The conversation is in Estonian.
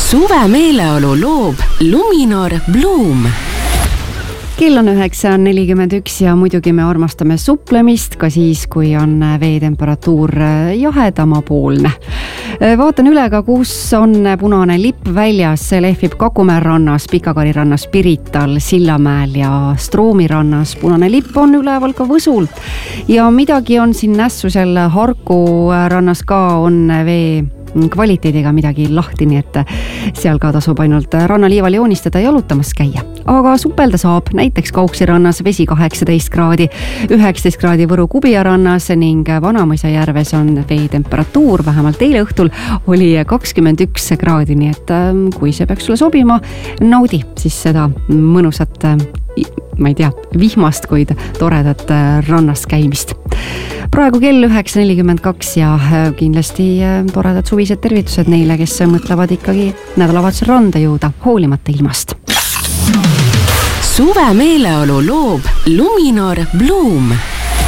Suve meeleolu loob Luminor Bloom. Kell on 9:41 ja muidugi me armastame suplemist ka siis, kui on veetemperatuur jahedamapoolne. Vaatan üle ka, kus on punane lipp väljas. See lehvib Kakumäe rannas, Pikakari rannas, Pirital, Sillamäel ja Stroomi rannas. Punane lipp on üleval ka Võsul. Ja midagi on siin nässu seal Harku rannas ka on vee kvaliteediga midagi lahti, nii et seal ka tasub ainult rannaliival joonistada ja jalutamas käia. Aga supelda saab näiteks Kauksi rannas, vesi 18 kraadi, 19 kraadi Võru Kubija rannas ning Vanamõisa järves on vee temperatuur, vähemalt eile õhtul oli 21 kraadi, nii et kui see peaks sulle sobima, naudi siis seda mõnusat, ma ei tea, vihmast, kuid toredat rannas käimist. Praegu kell 9:42 ja kindlasti toredad suvised tervitused neile, kes mõtlevad ikkagi nädalavahetusel randa jõuda, hoolimata ilmast. Suve meeleolu loob Luminor Bloom.